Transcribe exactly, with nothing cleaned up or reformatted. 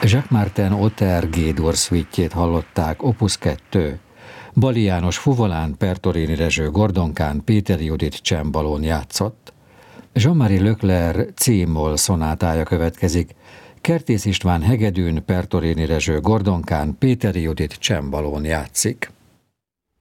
Jacques Martin Otter G-dur szvítjét hallották, opus kettő. Bali János fuvolán, Pertorini Rezső gordonkán, Péter Judit csembalón játszott. Jean-Marie Leclerc C-moll szonátája következik. Kertész István hegedűn, Pertorini Rezső gordonkán, Péter Judit csembalón játszik.